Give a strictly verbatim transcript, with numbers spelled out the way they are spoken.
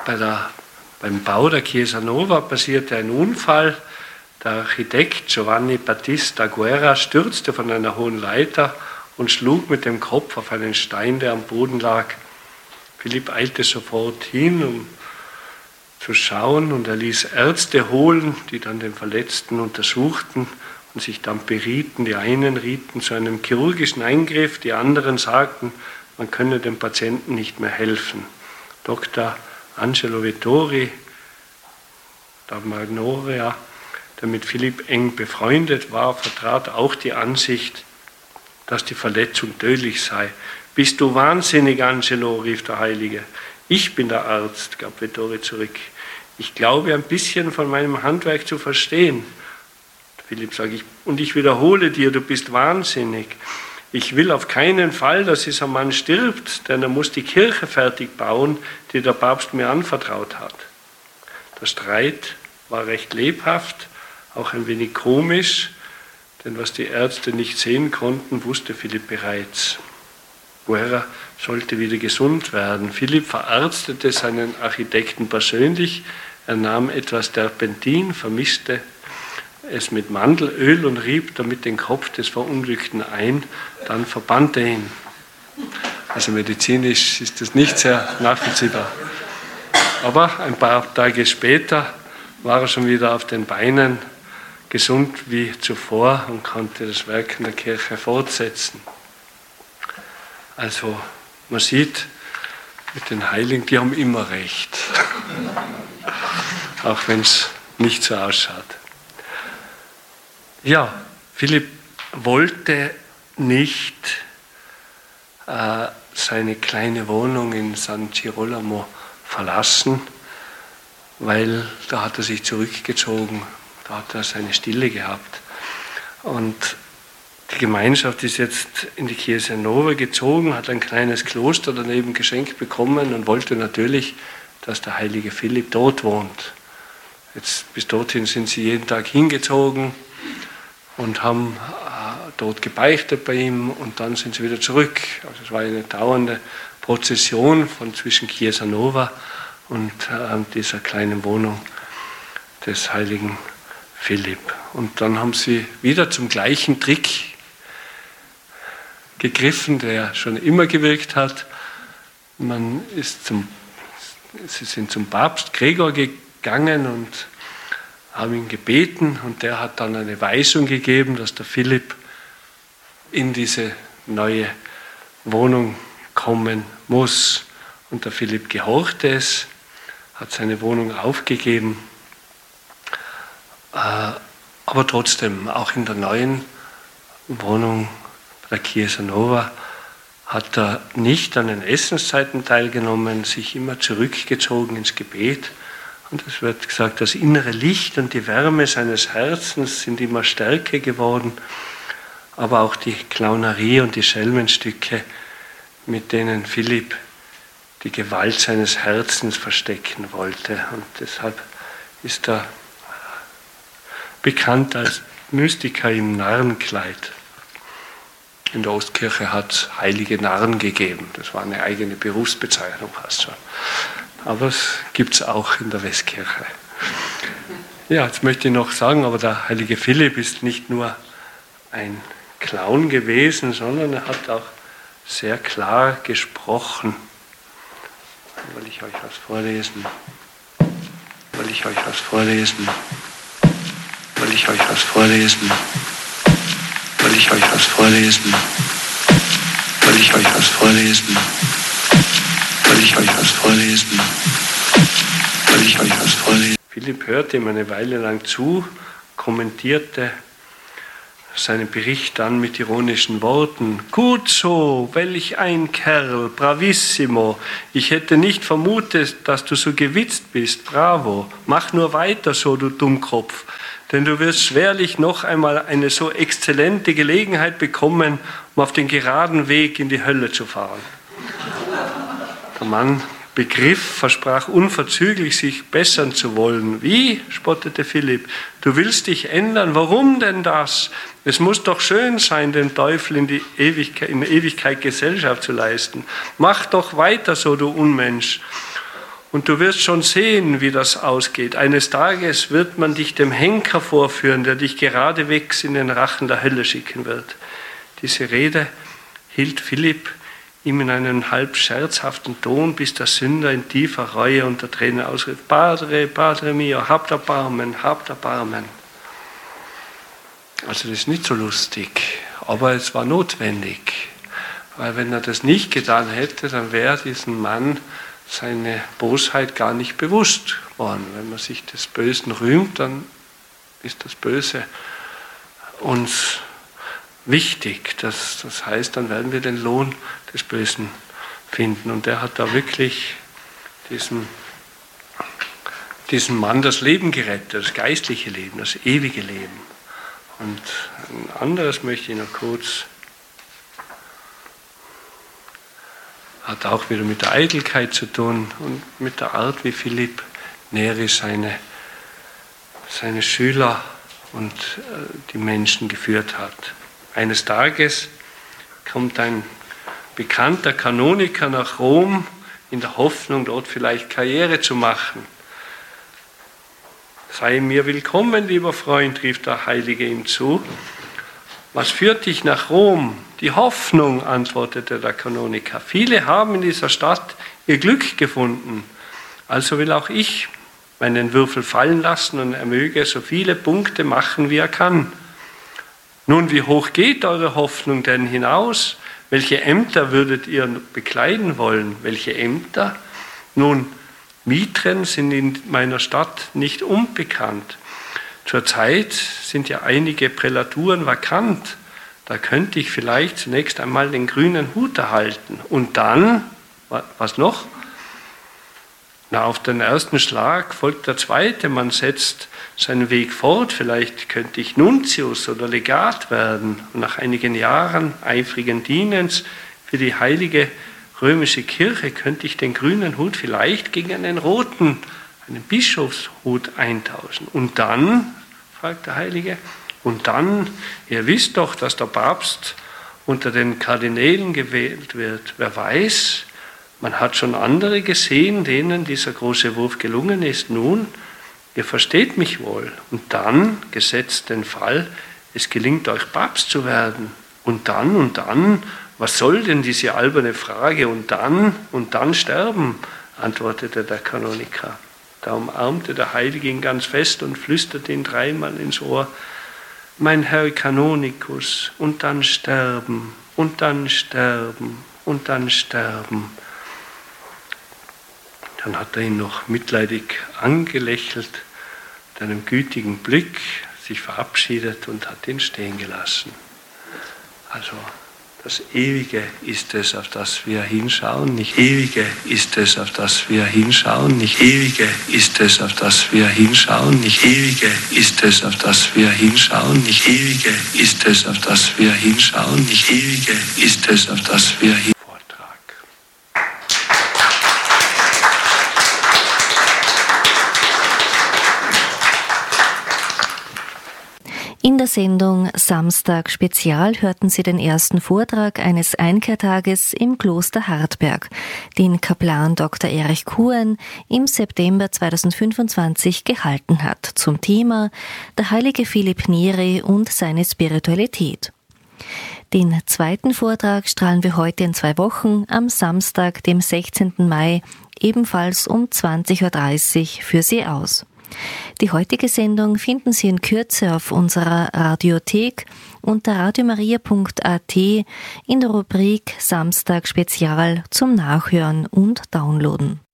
bei der, beim Bau der Chiesa Nova passierte ein Unfall. Der Architekt Giovanni Battista Guerra stürzte von einer hohen Leiter und schlug mit dem Kopf auf einen Stein, der am Boden lag. Philipp eilte sofort hin, um zu schauen, und er ließ Ärzte holen, die dann den Verletzten untersuchten und sich dann berieten. Die einen rieten zu einem chirurgischen Eingriff, die anderen sagten, man könne dem Patienten nicht mehr helfen. Doktor Angelo Vettori, da Magnoria, der mit Philipp eng befreundet war, vertrat auch die Ansicht, dass die Verletzung tödlich sei. »Bist du wahnsinnig, Angelo?« rief der Heilige. »Ich bin der Arzt«, gab Vettori zurück. »Ich glaube, ein bisschen von meinem Handwerk zu verstehen.« Philipp sagt, ich, und ich wiederhole dir, du bist wahnsinnig. Ich will auf keinen Fall, dass dieser Mann stirbt, denn er muss die Kirche fertig bauen, die der Papst mir anvertraut hat. Der Streit war recht lebhaft, auch ein wenig komisch, denn was die Ärzte nicht sehen konnten, wusste Philipp bereits. Guerra sollte wieder gesund werden. Philipp verarztete seinen Architekten persönlich. Er nahm etwas Terpentin, vermischte es mit Mandelöl und rieb damit den Kopf des Verunglückten ein. Dann verband er ihn. Also medizinisch ist das nicht sehr nachvollziehbar. Aber ein paar Tage später war er schon wieder auf den Beinen, gesund wie zuvor, und konnte das Werk in der Kirche fortsetzen. Also man sieht, mit den Heiligen, die haben immer recht. Auch wenn es nicht so ausschaut. Ja, Philipp wollte nicht äh, seine kleine Wohnung in San Girolamo verlassen, weil da hat er sich zurückgezogen, da hat er seine Stille gehabt. Und die Gemeinschaft ist jetzt in die Chiesa Nova gezogen, hat ein kleines Kloster daneben geschenkt bekommen und wollte natürlich, dass der heilige Philipp dort wohnt. Jetzt bis dorthin sind sie jeden Tag hingezogen und haben äh, dort gebeichtet bei ihm, und dann sind sie wieder zurück. Also es war eine dauernde Prozession von zwischen Chiesa Nova und äh, dieser kleinen Wohnung des heiligen Philipp. Und dann haben sie wieder zum gleichen Trick gegriffen, der schon immer gewirkt hat. Man ist zum, sie sind zum Papst Gregor gegangen und haben ihn gebeten, und der hat dann eine Weisung gegeben, dass der Philipp in diese neue Wohnung kommen muss. Und der Philipp gehorchte es, hat seine Wohnung aufgegeben, aber trotzdem auch in der neuen Wohnung der Chiesa Nova hat er nicht an den Essenszeiten teilgenommen, sich immer zurückgezogen ins Gebet. Und es wird gesagt, das innere Licht und die Wärme seines Herzens sind immer stärker geworden, aber auch die Clownerie und die Schelmenstücke, mit denen Philipp die Gewalt seines Herzens verstecken wollte. Und deshalb ist er bekannt als Mystiker im Narrenkleid. In der Ostkirche hat es heilige Narren gegeben. Das war eine eigene Berufsbezeichnung fast schon. Aber es gibt es auch in der Westkirche. Ja, jetzt möchte ich noch sagen, aber der heilige Philipp ist nicht nur ein Clown gewesen, sondern er hat auch sehr klar gesprochen. Will ich euch was vorlesen? Will ich euch was vorlesen? Will ich euch was vorlesen? Will ich euch was vorlesen? Will ich euch was vorlesen? Will ich euch was vorlesen? Will ich euch was vorlesen? Philipp hörte ihm eine Weile lang zu, kommentierte seinen Bericht dann mit ironischen Worten. Gut so, welch ein Kerl, bravissimo. Ich hätte nicht vermutet, dass du so gewitzt bist, bravo. Mach nur weiter so, du Dummkopf. Denn du wirst schwerlich noch einmal eine so exzellente Gelegenheit bekommen, um auf den geraden Weg in die Hölle zu fahren. Der Mann begriff, versprach unverzüglich, sich bessern zu wollen. Wie? Spottete Philipp. Du willst dich ändern? Warum denn das? Es muss doch schön sein, dem Teufel in, die Ewigkeit, in der Ewigkeit Gesellschaft zu leisten. Mach doch weiter so, du Unmensch. Und du wirst schon sehen, wie das ausgeht. Eines Tages wird man dich dem Henker vorführen, der dich geradewegs in den Rachen der Hölle schicken wird. Diese Rede hielt Philipp ihm in einem halb scherzhaften Ton, bis der Sünder in tiefer Reue unter Tränen ausrief: Padre, Padre mio, habt Erbarmen, habt Erbarmen. Also das ist nicht so lustig, aber es war notwendig, weil wenn er das nicht getan hätte, dann wäre diesem Mann seine Bosheit gar nicht bewusst worden. Wenn man sich des Bösen rühmt, dann ist das Böse uns wichtig. Das, das heißt, dann werden wir den Lohn des Bösen finden. Und der hat da wirklich diesem, diesem Mann das Leben gerettet, das geistliche Leben, das ewige Leben. Und ein anderes möchte ich noch kurz, hat auch wieder mit der Eitelkeit zu tun und mit der Art, wie Philipp Neri seine, seine Schüler und die Menschen geführt hat. Eines Tages kommt ein bekannter Kanoniker nach Rom in der Hoffnung, dort vielleicht Karriere zu machen. Sei mir willkommen, lieber Freund, rief der Heilige ihm zu. Was führt dich nach Rom? Die Hoffnung, antwortete der Kanoniker. Viele haben in dieser Stadt ihr Glück gefunden. Also will auch ich meinen Würfel fallen lassen und er möge so viele Punkte machen, wie er kann. Nun, wie hoch geht eure Hoffnung denn hinaus? Welche Ämter würdet ihr bekleiden wollen? Welche Ämter? Nun, Mitren sind in meiner Stadt nicht unbekannt. Zurzeit sind ja einige Prälaturen vakant. Da könnte ich vielleicht zunächst einmal den grünen Hut erhalten. Und dann, was noch? Na, auf den ersten Schlag folgt der zweite. Man setzt seinen Weg fort. Vielleicht könnte ich Nuntius oder Legat werden. Und nach einigen Jahren eifrigen Dienens für die heilige römische Kirche könnte ich den grünen Hut vielleicht gegen einen roten, einen Bischofshut eintauschen. Und dann, fragt der Heilige, und dann, ihr wisst doch, dass der Papst unter den Kardinälen gewählt wird. Wer weiß, man hat schon andere gesehen, denen dieser große Wurf gelungen ist. Nun, ihr versteht mich wohl. Und dann, gesetzt den Fall, es gelingt euch Papst zu werden. Und dann, und dann, was soll denn diese alberne Frage? Und dann, und dann sterben, antwortete der Kanoniker. Da umarmte der Heilige ihn ganz fest und flüsterte ihn dreimal ins Ohr: Mein Herr Kanonikus, und dann sterben, und dann sterben, und dann sterben. Dann hat er ihn noch mitleidig angelächelt, mit einem gütigen Blick sich verabschiedet und hat ihn stehen gelassen. Also, das Ewige ist es, auf das wir hinschauen, nicht Ewige ist es, auf das wir hinschauen, nicht Ewige ist es, auf das wir hinschauen, nicht Ewige ist es, auf das wir hinschauen, nicht Ewige ist es, auf das wir hinschauen, nicht Ewige ist es, auf das wir hinschauen. Vortrag. In der Sendung Samstag Spezial hörten Sie den ersten Vortrag eines Einkehrtages im Kloster Hartberg, den Kaplan Doktor Erich Kuhn im September zweitausendfünfundzwanzig gehalten hat, zum Thema Der heilige Philipp Neri und seine Spiritualität. Den zweiten Vortrag strahlen wir heute in zwei Wochen am Samstag, dem sechzehnten Mai, ebenfalls um zwanzig Uhr dreißig für Sie aus. Die heutige Sendung finden Sie in Kürze auf unserer Radiothek unter radiomaria punkt a t in der Rubrik Samstag Spezial zum Nachhören und Downloaden.